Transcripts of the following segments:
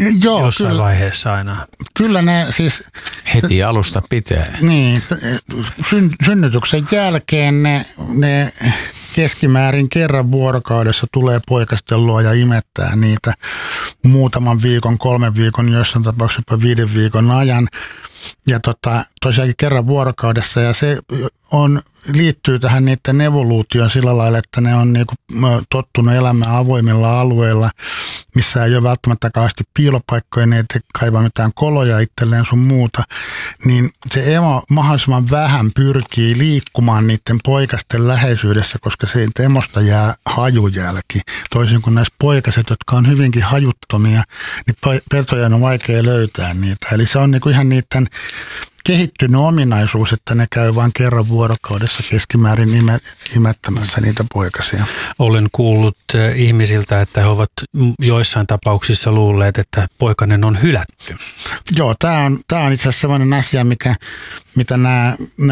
Joo, jossain vaiheessa aina. Kyllä ne siis... Heti alusta pitää. Niin, synnytyksen jälkeen ne keskimäärin kerran vuorokaudessa tulee poikastelua ja imettää niitä muutaman viikon, 3 viikon, joissain tapauksessa jopa 5 viikon ajan. Ja tosiaankin kerran vuorokaudessa, ja se liittyy tähän niiden evoluutioon sillä lailla, että ne on niinku tottunut elämään avoimilla alueilla, missä ei ole välttämättä kauheasti piilopaikkoja, ne ei kaivaa mitään koloja itselleen sun muuta, niin se emo mahdollisimman vähän pyrkii liikkumaan niiden poikasten läheisyydessä, koska siitä emosta jää hajujälki. Toisin kuin näissä poikaset, jotka on hyvinkin hajuttomia, niin petojen on vaikea löytää niitä. Eli se on niinku ihan niiden kehittynyt ominaisuus, että ne käy vain kerran vuorokaudessa keskimäärin imettämässä niitä poikasia. Olen kuullut ihmisiltä, että he ovat joissain tapauksissa luulleet, että poikanen on hylätty. Joo, tämä on itse asiassa sellainen asia, mitä nämä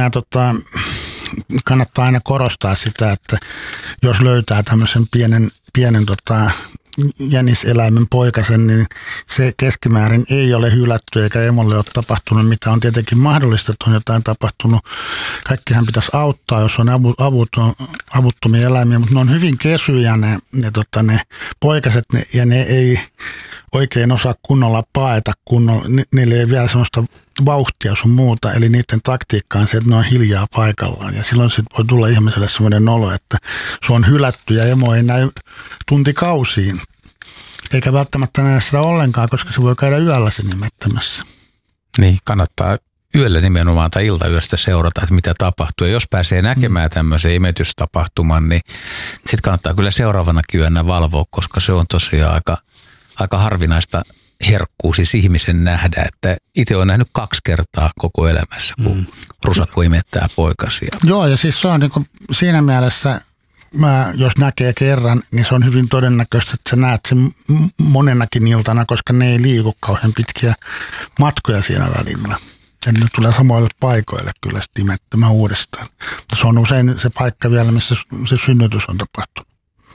kannattaa aina korostaa sitä, että jos löytää tämmöisen pienen jäniseläimen poikasen, niin se keskimäärin ei ole hylätty eikä emolle ole tapahtunut, mitä on tietenkin mahdollista, että on jotain tapahtunut. Kaikkihan pitäisi auttaa, jos on avuttomia eläimiä, mutta ne on hyvin kesyjä ne poikaset ja ne ei oikein osaa kunnolla paeta, niille ei vielä sellaista vauhtia sun muuta, eli niiden taktiikka on se, että ne on hiljaa paikallaan. Ja silloin sit voi tulla ihmiselle sellainen olo, että se on hylätty ja emo ei näy tuntikausiin. Eikä välttämättä näe sitä ollenkaan, koska se voi käydä yöllä sen imettämässä. Niin, kannattaa yöllä nimenomaan tai iltayöstä seurata, että mitä tapahtuu. Ja jos pääsee näkemään tämmöisen imetystapahtuman, niin sitten kannattaa kyllä seuraavanakin yönä valvoa, koska se on tosiaan aika harvinaista herkkuu siis ihmisen nähdä, että itse olen nähnyt 2 kertaa koko elämässä, kun rusakko imettää poikasia. Joo, ja siis se on niin kuin siinä mielessä, jos näkee kerran, niin se on hyvin todennäköistä, että sä näet sen monenakin iltana, koska ne ei liiku kauhean pitkiä matkoja siinä välillä. Ja ne tulee samoille paikoille kyllä sitten imettämään uudestaan. Se on usein se paikka vielä, missä se synnytys on tapahtunut.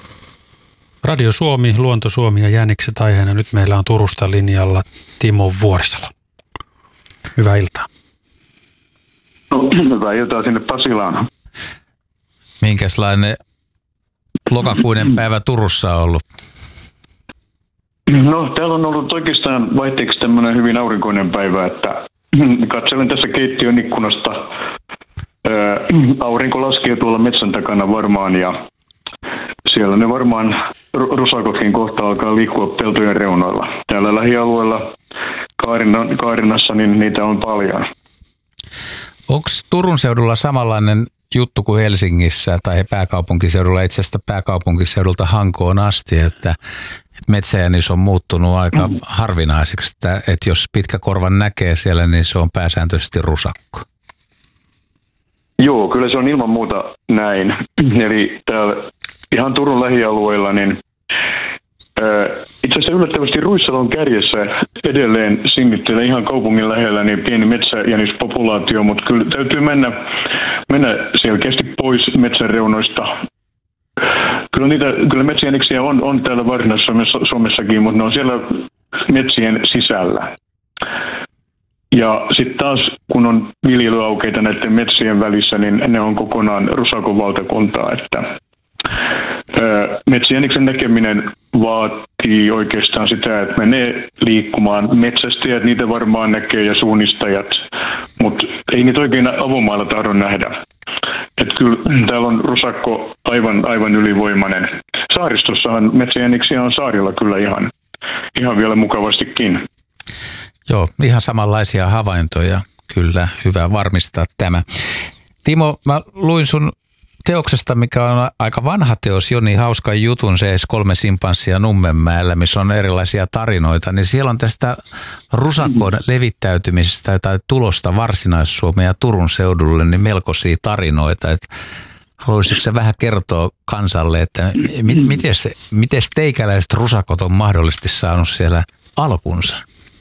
Radio Suomi, Luonto Suomi ja Jänikset aiheena. Nyt meillä on Turusta linjalla Timo Vuorisalo. Hyvää iltaa. No, hyvää iltaa sinne Pasilaan. Minkälainen lokakuinen päivä Turussa on ollut? No, täällä on ollut oikeastaan vaihteeksi tämmöinen hyvin aurinkoinen päivä, että katselen tässä keittiön ikkunasta. Aurinko laskee tuolla metsän takana varmaan ja siellä ne varmaan rusakotkin kohta alkaa liikkua peltojen reunoilla. Täällä lähialueella Kaarinassa niin niitä on paljon. Onko Turun seudulla samanlainen juttu kuin Helsingissä tai pääkaupunkiseudulla, itse asiassa pääkaupunkiseudulta Hankoon asti, että metsäjänis on muuttunut aika harvinaiseksi, että jos pitkäkorvan näkee siellä, niin se on pääsääntöisesti rusakko? Joo, kyllä se on ilman muuta näin. Eli täällä ihan Turun lähialueilla, niin itse asiassa yllättävästi Ruissalon kärjessä edelleen sinnittelee ihan kaupungin lähellä niin pieni metsäjänispopulaatio, mutta kyllä täytyy mennä selkeästi pois metsän reunoista. Kyllä metsäjäniksiä on täällä Varsinais-Suomessakin, mutta ne on siellä metsien sisällä. Ja sitten taas, kun on viljelyaukeita näiden metsien välissä, niin ne on kokonaan rusakon valtakuntaa, että metsäjäniksen näkeminen vaatii oikeastaan sitä, että menee liikkumaan metsästäjät, niitä varmaan näkee ja suunnistajat, mutta ei niitä oikein avomailla tahdo nähdä. Että kyllä täällä on rusakko aivan ylivoimainen. Saaristossahan metsäjäniksiä on saarilla kyllä ihan vielä mukavastikin. Joo, ihan samanlaisia havaintoja. Kyllä, hyvä varmistaa tämä. Timo, mä luin sun teoksesta, mikä on aika vanha teos, Joni, hauskan jutun, se S3 simpanssia Nummenmäellä, missä on erilaisia tarinoita, niin siellä on tästä rusakon levittäytymisestä tai tulosta Varsinais-Suomeen ja Turun seudulle niin melkoisia tarinoita. Et haluaisitko sä vähän kertoa kansalle, että miten teikäläiset rusakot on mahdollisesti saanut siellä alkunsa?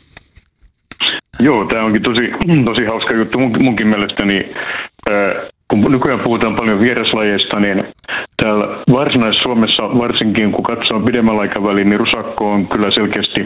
Joo, tämä onkin tosi hauska juttu munkin mielestäni. Kun nykyään puhutaan paljon vieraslajeista, niin täällä Varsinais-Suomessa varsinkin, kun katsoo pidemmällä aikavälin, niin rusakko on kyllä selkeästi